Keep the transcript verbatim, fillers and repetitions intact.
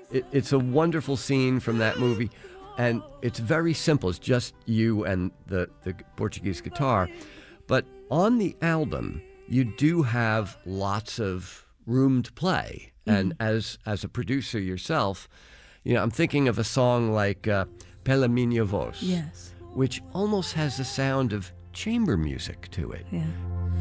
it, it's a wonderful scene from that movie, and it's very simple. It's just you and the, the Portuguese guitar. But on the album, you do have lots of room to play. Mm. And as as a producer yourself, you know, I'm thinking of a song like uh, Pela Minha Voz, yes, which almost has the sound of chamber music to it. Yeah.